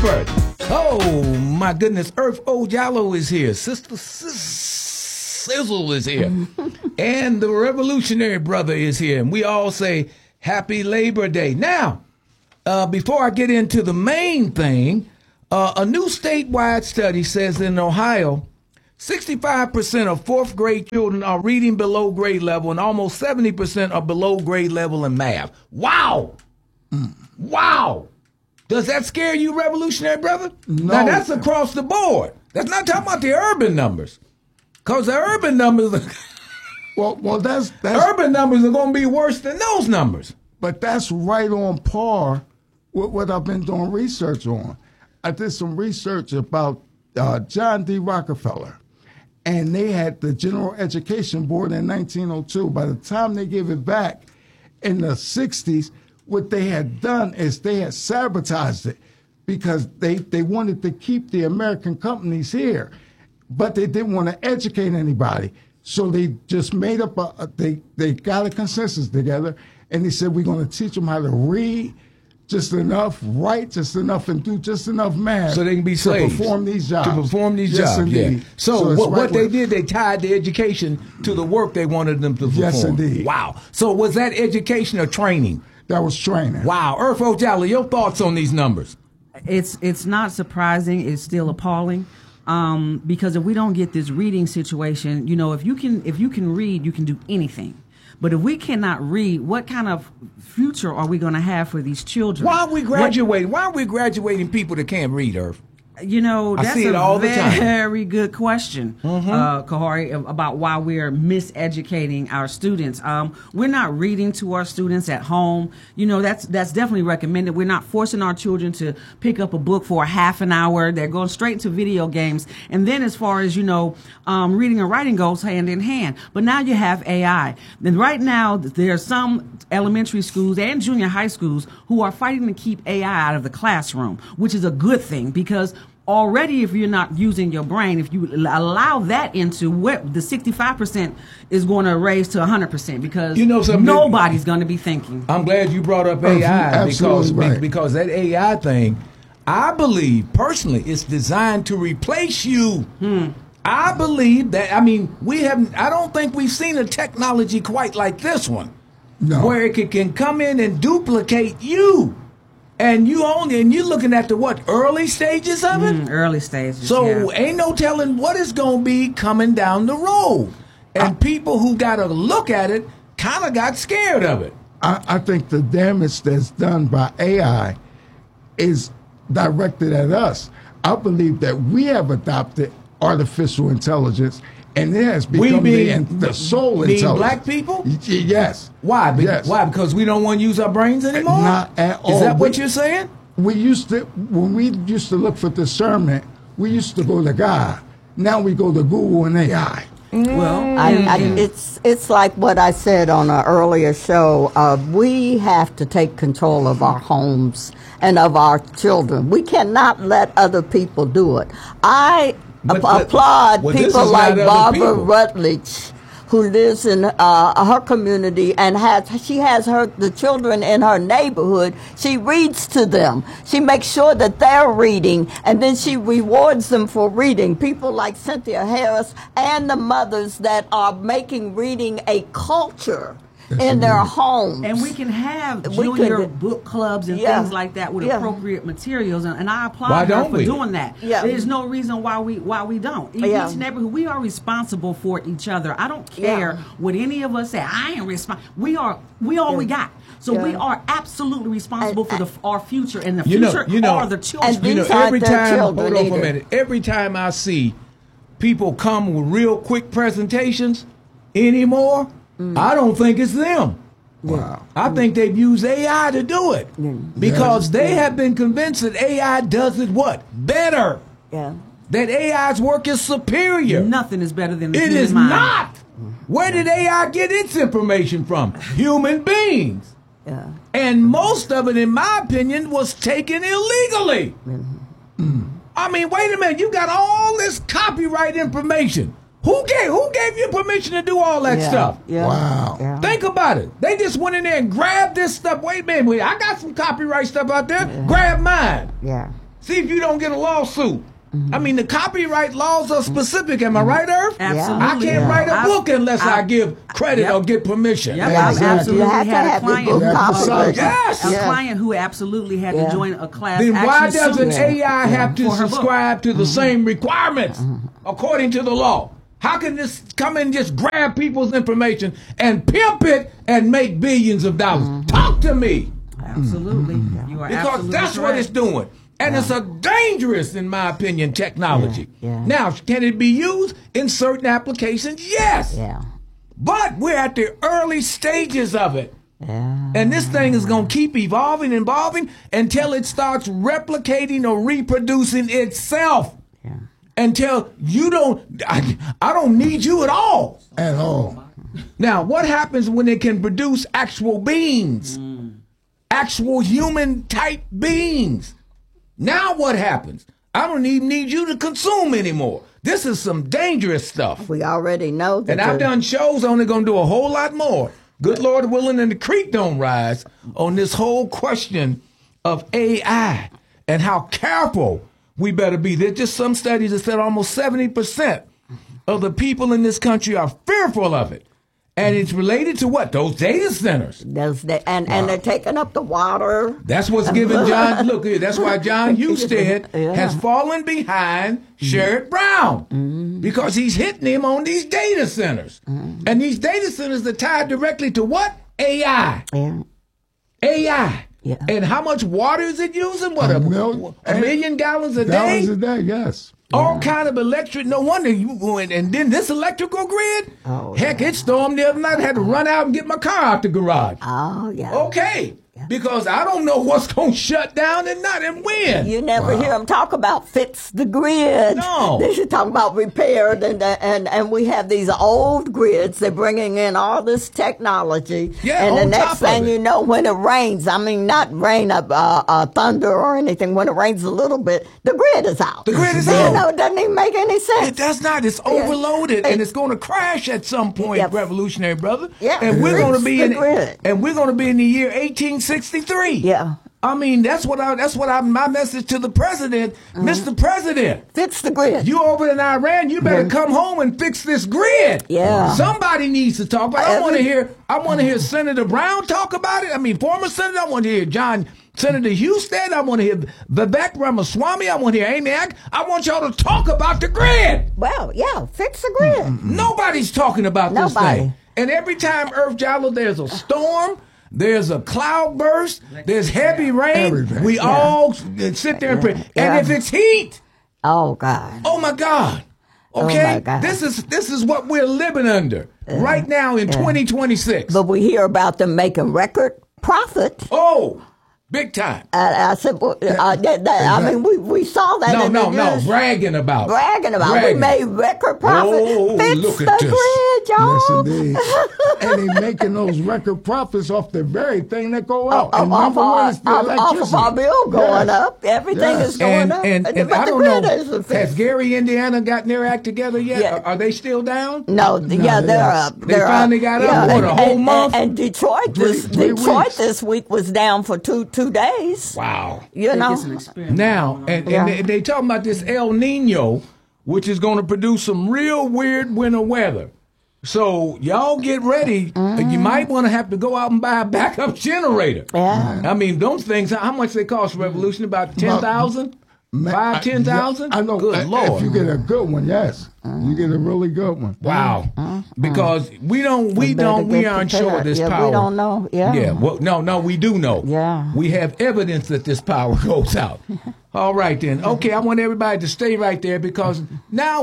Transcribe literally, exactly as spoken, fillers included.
expert. Oh, my goodness. Earth Ojalo is here. Sister Sizzle is here. And the revolutionary brother is here. And we all say happy Labor Day. Now, uh, before I get into the main thing, uh, a new statewide study says in Ohio, sixty-five percent of fourth grade children are reading below grade level, and almost seventy percent are below grade level in math. Wow. Mm. Wow. Does that scare you, revolutionary brother? No. Now, that's across the board. That's not talking about the urban numbers. Because the urban numbers, are well, well, that's, that's urban numbers are going to be worse than those numbers. But that's right on par with what I've been doing research on. I did some research about uh, John D. Rockefeller, and they had the General Education Board in nineteen oh two. By the time they gave it back in the sixties, what they had done is they had sabotaged it because they, they wanted to keep the American companies here, but they didn't want to educate anybody. So they just made up a, a they, they got a consensus together, and they said, we're going to teach them how to read just enough, write just enough, and do just enough math. So they can be slaves. To perform these jobs. To perform these yes, jobs, indeed. yeah. So, so what, right what they with, did, they tied the education to the work they wanted them to perform. Yes, indeed. Wow. So was that education or training? That was training. Wow. Earth Ojala, your thoughts on these numbers? It's it's not surprising. It's still appalling. Um, because if we don't get this reading situation, you know, if you can if you can read, you can do anything. But if we cannot read, what kind of future are we going to have for these children? Why are we graduating? Why are we graduating people that can't read, Earth? You know, that's I see it a all the time. very good question, mm-hmm. uh, Kahari, about why we're miseducating our students. Um, we're not reading to our students at home. You know, that's that's definitely recommended. We're not forcing our children to pick up a book for a half an hour. They're going straight into video games. And then as far as, you know, um, reading and writing goes hand in hand. But now you have A I. And right now, there are some elementary schools and junior high schools who are fighting to keep A I out of the classroom, which is a good thing because already, if you're not using your brain, if you allow that into what the sixty-five percent is going to raise to one hundred percent because you know nobody's going to be thinking. I'm glad you brought up A I because, right. because that A I thing, I believe personally, it's designed to replace you. Hmm. I believe that, I mean, we haven't, I don't think we've seen a technology quite like this one. No. Where it can, can come in and duplicate you. And you only, and you're looking at the what, early stages of it? Mm, early stages, So yeah. ain't no telling what it's going to be coming down the road. And I, people who got to look at it kind of got scared of it. I, I think the damage that's done by A I is directed at us. I believe that we have adopted artificial intelligence, and it has become we the, mean, the sole mean intelligence. Black people? Y- yes. Why? Be- Yes. Why? Because we don't want to use our brains anymore? Not at all. Is that what We- you're saying? We used to, when we used to look for discernment, we used to go to God. Now we go to Google and A I. Well, I, I, it's it's like what I said on an earlier show. Uh, we have to take control of our homes and of our children. We cannot let other people do it. I But ap- the- applaud well, this people is like not other Barbara people. Rutledge, who lives in uh, her community and has she has her the children in her neighborhood. She reads to them. She makes sure that they're reading, and then she rewards them for reading. People like Cynthia Harris and the mothers that are making reading a culture in their homes. And we can have We junior could- book clubs and Yeah. things like that with Yeah. appropriate materials, and, and I applaud Why her don't for we? doing that. Yeah. There's no reason why we why we don't. In Yeah. each neighborhood, we are responsible for each other. I don't care Yeah. what any of us say. I ain't responsible. We are we all we got. So Yeah. we are absolutely responsible And- for the our future, and the You know- future you know- are the children. And You know, These aren't every their time, children hold on for a either. minute. Every time I see people come with real quick presentations anymore, I don't think it's them. Wow. I think they've used A I to do it because they have been convinced that A I does it what? Better. yeah. That A I's work is superior. Nothing is better than the It human is mind. not. Where did A I get its information from? Human beings. Yeah. And most of it, in my opinion, was taken illegally. I mean, wait a minute. You got all this copyright information. Who gave who gave you permission to do all that Yeah. stuff? Yeah. Wow. Yeah. Think about it. They just went in there and grabbed this stuff. Wait a minute. Wait, I got some copyright stuff out there. Grab mine. Yeah. See if you don't get a lawsuit. I mean, the copyright laws are specific. Am I right, Irv? Absolutely. I can't Yeah. write a I- book unless I, I- give credit Yep. or get permission. Yep, Yeah, I've exactly. absolutely You have to had a have your client, book Yeah, copyrighted. Yes. a Yeah. client who absolutely had Yeah. to join a class. Then why action doesn't suit A I have to for her book. subscribe to the same requirements according to the law? How can this come and just grab people's information and pimp it and make billions of dollars? Talk to me. Absolutely, you are Because absolutely that's what correct. it's doing. And it's a dangerous, in my opinion, technology. Yeah, yeah. Now, can it be used in certain applications? Yes. Yeah. But we're at the early stages of it. Yeah. And this thing is going to keep evolving and evolving until it starts replicating or reproducing itself. Yeah. Until you don't, I, I don't need you at all. At all. Now, what happens when it can produce actual beings? Actual human type beings? Now what happens? I don't even need you to consume anymore. This is some dangerous stuff. We already know that. And I've the- done shows on it, gonna do a whole lot more. Good Lord willing, and the creek don't rise on this whole question of A I and how careful we better be. There's just some studies that said almost seventy percent of the people in this country are fearful of it. And it's related to what? Those data centers. Those that- and, and they're taking up the water. That's what's giving John, look here, that's why John Husted Yeah. has fallen behind Sherrod Brown because he's hitting him on these data centers. And these data centers are tied directly to what? A I. Yeah. A I. Yeah. And how much water is it using? What, a, A mil- a million gallons a That was day? a day, yes. All kind of electric. No wonder you, and, and then this electrical grid? Oh, Heck, it stormed the other night. I had to run out and get my car out the garage. Oh, yeah. Okay. Because I don't know what's going to shut down and not and when. You never hear them talk about fix the grid. No. They should talk about repaired, and and and we have these old grids. They're bringing in all this technology. Yeah, and the on next top of thing it. you know, when it rains, I mean, not rain of uh, uh, thunder or anything. When it rains a little bit, the grid is out. The grid is you out. You know, it doesn't even make any sense. It does not. It's overloaded, and it's going to crash at some point, Yeah. revolutionary brother. Yeah. And we're Fix going to be the in, grid. and we're going to be in the year eighteen sixty-three. Yeah. I mean, that's what I. That's what I. My message to the president, Mm-hmm. Mister President. Fix the grid. You over in Iran, you better come home and fix this grid. Yeah. Somebody needs to talk about it. I want to Every- hear I want to hear Senator Brown talk about it. I mean, former senator, I want to hear John Senator Husted. I want to hear Vivek Ramaswamy. I want to hear Amy Ack. I want y'all to talk about the grid. well, yeah, fix the grid. Nobody's talking about this Nobody. thing. And every time Earth Jallo, there's a storm, there's a cloud burst, there's heavy rain, Everything. we all sit there and pray. Yeah. And if it's heat, Oh God. oh my God. Oh, Okay? my God. This is this is what we're living under right now in twenty twenty-six. But we hear about them making record profit. Oh, big time. And I said, well, uh, that, that, I mean, we, we saw that No, in no, the no. news. Bragging about. Bragging about Bragging. we made record profit. Oh, Fix look the at this. grid, y'all. Yes, indeed. And they making those record profits off the very thing that go out. Off, and off, number one our, is the off, off of electricity. our bill going Yes. up. Everything Yes. is going And, up. and, and but I the don't grid know, isn't has fixed. Gary, Indiana gotten their act together yet? Yeah. Are, are they still down? No, th- yeah, they they're are. up. They They're finally up. got up, yeah, what, a and, whole and, month? And, and Detroit, this Three- three Detroit weeks. this week was down for two two days. Wow. You I think know, it's an experiment. Now, and, Yeah. and they, they talking about this El Nino, which is going to produce some real weird winter weather. So y'all get ready. Mm-hmm. You might want to have to go out and buy a backup generator. Yeah. I mean, those things, how much they cost, Revolution? About ten thousand? Ma- Five, ten thousand? I know. Good if Lord. you get a good one, yes, you get a really good one. Wow. Because we don't, we better don't, we get aren't sure prepared. of this Yeah, we power. don't know. Yeah. Yeah. Well, no, no, we do know. Yeah. We have evidence that this power goes out. All right, then. Okay, I want everybody to stay right there because now